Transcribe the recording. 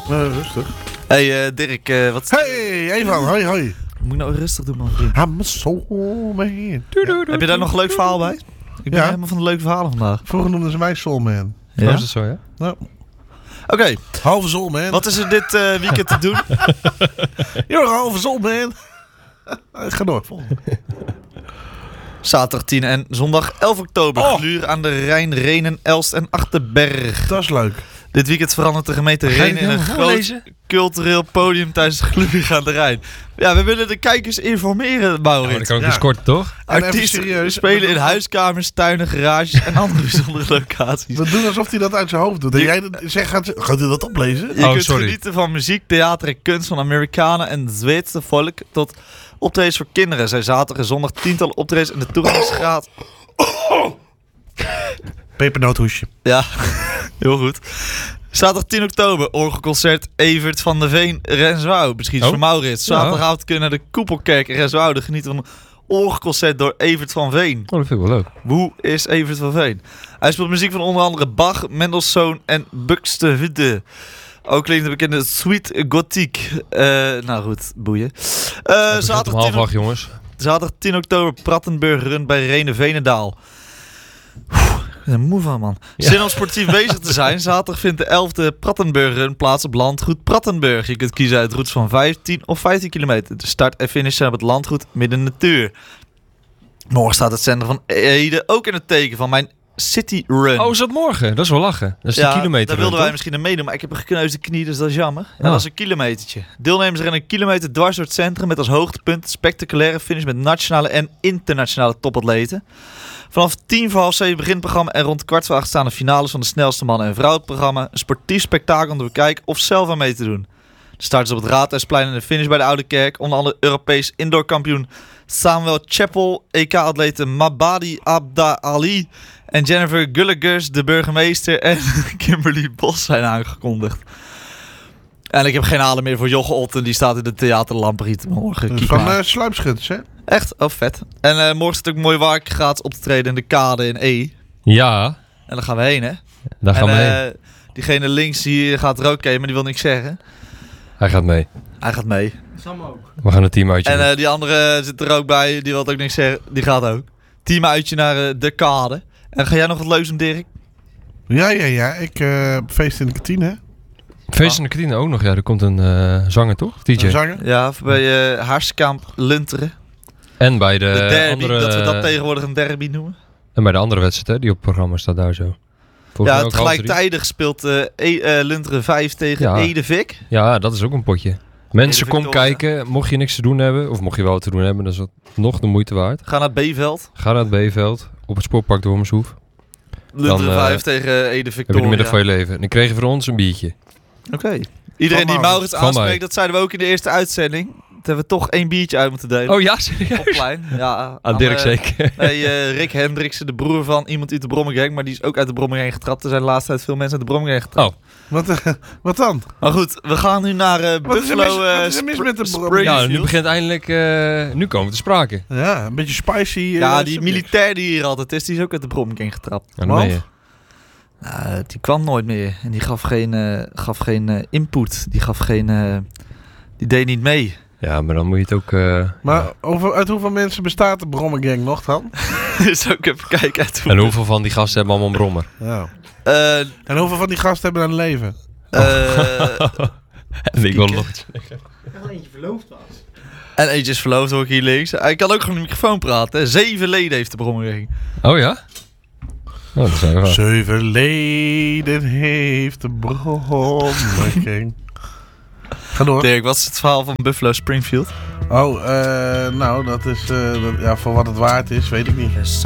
Rustig. Hey Dirk, wat... Hey, Evan, hoi. Moet ik nou rustig doen, man, vriend? I'm so man. Heb je daar nog een leuk verhaal bij? Ik ben helemaal van de leuke verhalen vandaag. Vroeger noemden ze mij Soul Man. Ja? Is dat zo, ja? Nou. Oké. Halve Soul Man. Wat is er dit weekend te doen? You're halve Soul Man. Ga door, volgende. Zaterdag 10 en zondag 11 oktober. Gluur aan de Rijn, Renen, Elst en Achterberg. Dat is leuk. Dit weekend verandert de gemeente Renen in een groot cultureel podium tijdens Gluur aan de Rijn. Ja, we willen de kijkers informeren, Maurits. Ja, dat kan ook eens kort, toch? Artiesten spelen in huiskamers, tuinen, garages en andere bijzondere locaties. We doen alsof hij dat uit zijn hoofd doet. En jij zegt, gaat u dat oplezen? Je kunt genieten van muziek, theater en kunst van Amerikanen en Zweedse volk tot optredens voor kinderen. Zijn zaterdag en zondag tientallen optredens in de toegangsgraad. Pepernoothoesje. Ja, heel goed. Zaterdag 10 oktober, orgelconcert Evert van der Veen, Renswouw. Misschien voor Maurits. Zaterdagavond kunnen naar de Koepelkerk in Renswoude genieten van een orgelconcert door Evert van Veen. Oh, dat vind ik wel leuk. Hoe is Evert van Veen? Hij speelt muziek van onder andere Bach, Mendelssohn en Buxtehude. Ook klinkt de bekende Sweet Gothic. Nou goed, boeien. Zaterdag 10 oktober, Prattenburg Run bij Renen-Veenendaal. Ik ben er moe van, man. Ja. Zin om sportief bezig te zijn. Zaterdag vindt de 11e Prattenburg Run plaats op landgoed Prattenburg. Je kunt kiezen uit routes van 15 of 15 kilometer. De start en finish zijn op het landgoed midden in de natuur. Morgen staat het centrum van Ede ook in het teken van mijn City Run. Oh, is dat morgen? Dat is wel lachen. Dat is de kilometer. Daar wilden wij misschien aan meedoen, maar ik heb een gekneusde knie, dus dat is jammer. En dat is een kilometertje. Deelnemers rennen een kilometer dwars door het centrum met als hoogtepunt spectaculaire finish met nationale en internationale topatleten. Vanaf 6:10 begint het programma en rond 7:15 staan de finales van de snelste mannen en vrouwen programma. Een sportief spektakel om te bekijken of zelf aan mee te doen. De start is op het Raadhuisplein en de finish bij de Oude Kerk. Onder andere Europees indoorkampioen Samuel Chappell, EK-atleten Mabadi Abda Ali en Jennifer Gulligers, de burgemeester, en Kimberly Bos zijn aangekondigd. En ik heb geen adem meer voor Jocke Otten, die staat in de Theater Lampriet morgen. Van Sluipschutters, hè? Echt? Oh, vet. En morgen is het ook mooi waar ik gaat op te treden in de Kade in E. Ja. En daar gaan we heen, hè? Daar gaan we heen. Diegene links die gaat er ook heen, maar die wil niks zeggen. Hij gaat mee. Sam ook. We gaan een teamuitje doen. En die andere zit er ook bij, die wil ook niks zeggen. Die gaat ook. Teamuitje naar de Kade. En ga jij nog wat leuks doen, Dirk? Ja. Ik feest in de kantine. Feest in de kantine ook nog, ja. Er komt een zanger, toch? DJ. Een zanger? Ja, bij Harskamp Lunteren. En bij de derby, andere... dat we dat tegenwoordig een derby noemen. En bij de andere wedstrijd, hè, die op het programma staat daar zo. Volgens mij ook tegelijkertijd speelt Lunteren 5 tegen Ede-Vik. Ja, dat is ook een potje. Mensen, kom kijken. Mocht je niks te doen hebben, of mocht je wel te doen hebben, dan is dat nog de moeite waard. Ga naar het B-veld. Ga naar het B-veld, op het sportpark de Wormershoef. Lunteren 5 tegen Ede-Victoria. Heb je de middag van je leven. En dan kreeg je voor ons een biertje. Oké. Iedereen die Maurits aanspreekt, dat zeiden we ook in de eerste uitzending. Dat hebben we toch 1 biertje uit moeten delen. Oh ja, serieus? Opplein. Ja, aan Dirk zeker. Nee, Rick Hendriksen, de broer van iemand uit de Brommergang, maar die is ook uit de Brommergang getrapt. Er zijn de laatste tijd veel mensen uit de Brommergang getrapt. Oh. Wat dan? Maar goed, we gaan nu naar Buffalo. Wat is er mis met de Brommergang? Ja, nu begint eindelijk... nu komen we te sprake. Ja, een beetje spicy. Ja, die militair die hier altijd is, die is ook uit de Brommergang getrapt. Die kwam nooit meer. En die gaf geen input. Die deed niet mee. Ja, maar dan moet je het ook... Maar uit hoeveel mensen bestaat de Brommergang nog dan? Dus ook even kijken uit En hoeveel van die gasten hebben allemaal een brommer? Ja. En hoeveel van die gasten hebben een leven? En ik wil nog iets. En eentje verloofd was. En eentje is verloofd, hoor ik hier links. Hij kan ook gewoon een microfoon praten. 7 leden heeft de Brommergang. Oh ja? Oh, dat zijn we 7 leden heeft de Brommergang. Ga door. Dirk, wat is het verhaal van Buffalo Springfield? Oh, nou, dat is... voor wat het waard is, weet ik niet.